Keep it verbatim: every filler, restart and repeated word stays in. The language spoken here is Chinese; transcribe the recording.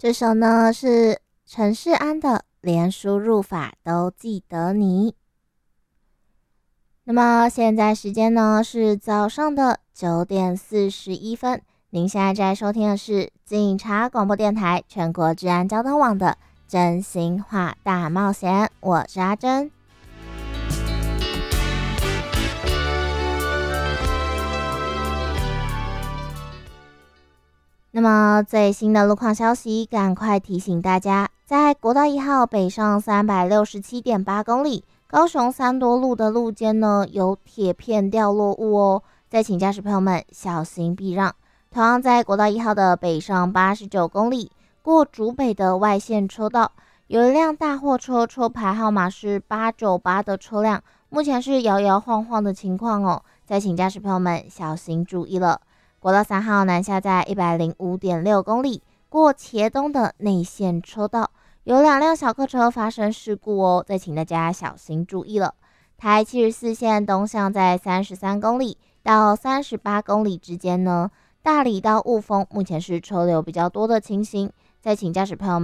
这首呢是陈世安的《连输入法都记得你》。那么现在时间呢是早上的九点四十一分，您现在在收听的是警察广播电台全国治安交通网的真心话大冒险，我是阿珍。那么最新的路况消息，赶快提醒大家，在国道一号北上三百六十七点八公里，高雄三多路的路肩呢有铁片掉落物哦，再请驾驶朋友们小心避让。同样在国道一号的北上八十九公里，过竹北的外线车道，有一辆大货车，车牌号码是八九八的车辆，目前是摇摇晃晃的情况哦，再请驾驶朋友们小心注意了。国道三号南下在 一百零五点六公里，过茄东的内线车道，有两辆小客车发生事故哦，再请大家小心注意了。台七十四线东向在三十三公里到三十八公里之间呢，大里到雾峰目前是车流比较多的情形，再请驾驶朋友们